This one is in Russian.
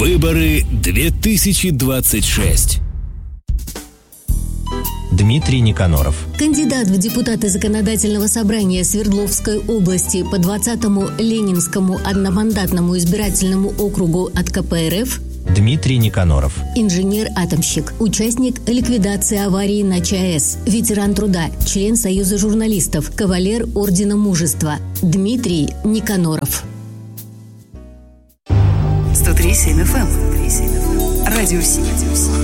Выборы 2026. Дмитрий Никоноров. Кандидат в депутаты Законодательного собрания Свердловской области по 20-му Ленинскому одномандатному избирательному округу от КПРФ. Дмитрий Никоноров. Инженер-атомщик, участник ликвидации аварии на ЧАЭС, ветеран труда, член Союза журналистов, кавалер Ордена Мужества. Дмитрий Никоноров. 103.7 FM. Радио Си.